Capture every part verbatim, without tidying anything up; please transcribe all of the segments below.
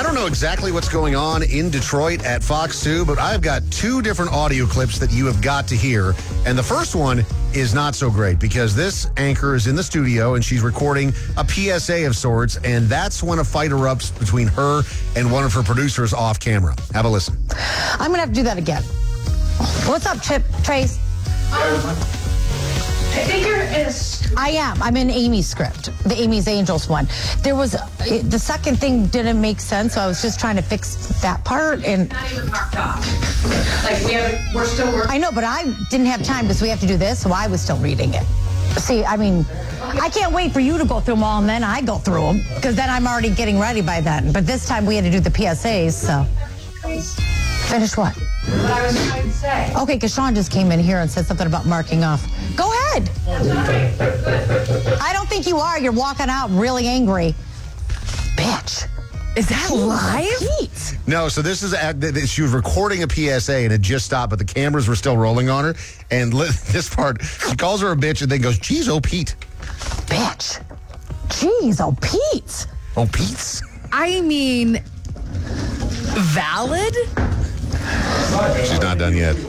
don't know exactly what's going on in Detroit at Fox two, but I've got two different audio clips that you have got to hear. And the first one is not so great because this anchor is in the studio and she's recording a P S A of sorts, and that's when a fight erupts between her and one of her producers off camera. Have a listen. I'm going to have to do that again. What's up, Chip, Trace? Um, I think you're in a... I am. I'm in Amy's script, the Amy's Angels one. There was, it, the second thing didn't make sense, so I was just trying to fix that part. And Not even marked off. Like, we haven't, we're still working. I know, but I didn't have time because we have to do this, so I was still reading it. See, I mean, I can't wait for you to go through them all, and then I go through them, because then I'm already getting ready by then. But this time we had to do the P S As, so. Finish what? What I was trying to say. Okay, because Sean just came in here and said something about marking off. Go ahead. I don't think you are. You're walking out really angry. Bitch. Is that live? Pete. No, so this is, at, she was recording a P S A and it just stopped, but the cameras were still rolling on her. And li- this part, she calls her a bitch and then goes, geez, oh, Pete. Bitch. Jeez, oh, Pete. Oh, Pete's. I mean, valid? She's not done yet.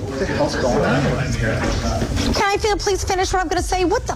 Can I feel, please finish what I'm going to say? What the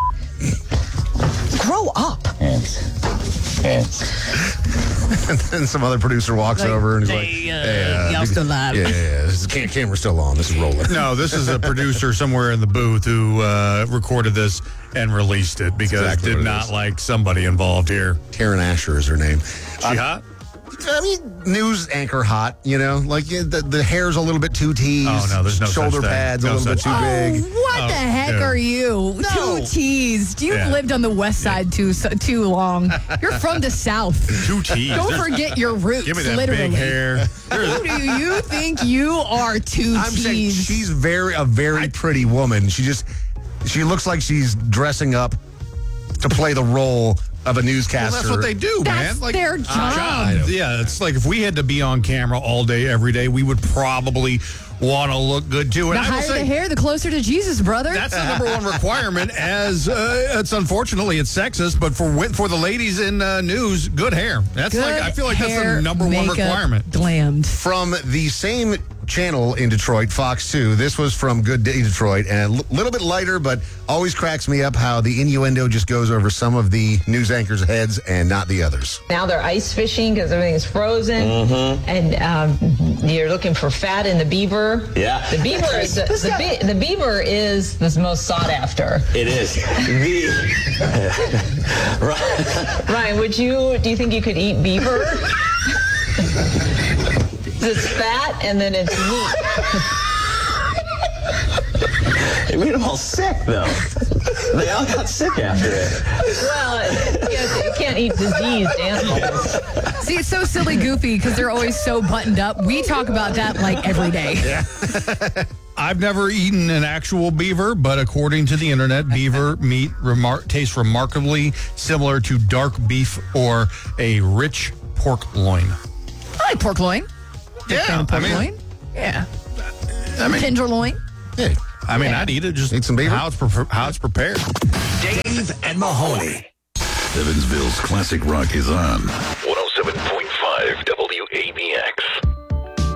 f- Grow up. Hands. Hands. And then some other producer walks Like, over and he's like, hey, uh, hey, uh, y'all still live? Yeah, yeah, yeah. This is, cam- camera's still on. This is rolling. No, this is a producer somewhere in the booth who uh, recorded this and released it because exactly did what it not is. like somebody involved here. Taryn Asher is her name. She hot? I mean, news anchor hot, you know? Like, yeah, the, the hair's a little bit too teased. Oh, no, there's no such Shoulder thing. pads No a little bit such too thing. big. What Oh, the heck yeah. are you? No. Too teased. You've Yeah. lived on the west side too so, too long. You're from the south. Two T's. Don't There's- forget your roots. Give me that literally. big hair. Who do you think you are? Two I'm saying teased. she's very a very pretty woman. She just, she looks like she's dressing up to play the role of a newscaster. Well, that's what they do, That's man. Like, their uh, job. Yeah, it's like if we had to be on camera all day, every day, we would probably want to look good too. And The I will higher say, the hair, the closer to Jesus, brother. that's the number one requirement. As uh, it's unfortunately it's sexist, but for wi- for the ladies in uh, news, good hair. That's Good like I feel like that's hair, the number one makeup, requirement. Glammed. From the same channel in Detroit, Fox two. This was from Good Day Detroit, and a l- little bit lighter, but always cracks me up how the innuendo just goes over some of the news anchors' heads and not the others. Now they're ice fishing because everything's frozen, and um, you're looking for fat in the beaver. Yeah. The beaver is the, the, be- the beaver is the most sought after. It is. The. Right. Ryan, would you? Do you think you could eat beaver? It's fat and then it's meat. It made them all sick, though. They all got sick after it. Well, you, you can't eat diseased animals. See, it's so silly goofy because they're always so buttoned up. We talk about that like every day. I've never eaten an actual beaver, but according to the internet, beaver meat remar- tastes remarkably similar to dark beef or a rich pork loin. I like pork loin. Big fan of pork I mean, loin. Yeah. I mean, Tenderloin. Hey, I mean, I'd eat it just Eat some beaver? how it's pre- how it's prepared. Dave and Mahoney. Evansville's classic rock is on.